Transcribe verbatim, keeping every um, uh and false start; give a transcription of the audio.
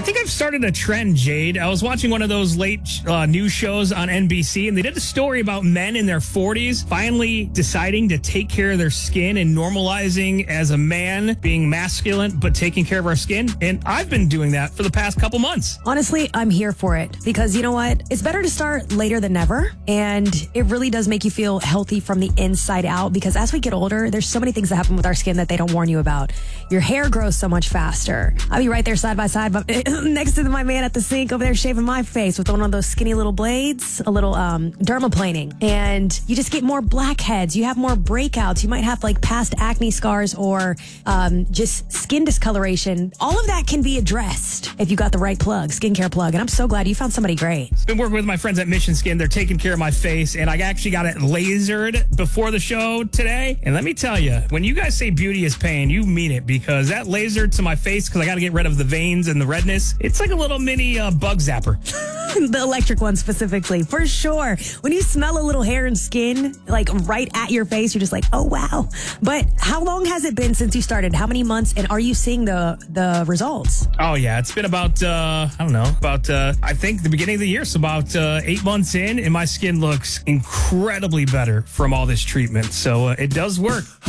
think I've started a trend, Jade. I was watching one of those late uh, news shows on N B C, and they did a story about men in their forties finally deciding to take care of their skin and normalizing as a man being masculine, but taking care of our skin. And I've been doing that for the past couple months. Honestly, I'm here for it because you know what? It's better to start later than never. And it really does make you feel healthy from the inside out because as we get older, there's so many things that happen with our skin that they don't warn you about. Your hair grows so much faster. I'll be right there side by side but next to my man at the sink over there shaving my face with one of those skinny little blades, a little um, dermaplaning. And you just get more blackheads. You have more breakouts. You might have like past acne scars or um, just skin discoloration. All of that can be addressed if you got the right plug, skincare plug. And I'm so glad you found somebody great. Been working with my friends at Mission Skin. They're taking care of my face, and I actually got it lasered before the show today. And let me tell you, when you guys say beauty is pain, you mean it because that laser to my face, because I got to get rid of the veins and the redness, it's like a little mini uh, bug zapper. The electric one specifically, for sure. When you smell a little hair and skin, like right at your face, you're just like, oh, wow. But how long has it been since you started? How many months? And are you seeing the, the results? Oh, yeah. It's been about, uh, I don't know, about, uh, I think the beginning of the year. So about uh, eight months in, and my skin looks incredibly better from all this treatment. So uh, it does work.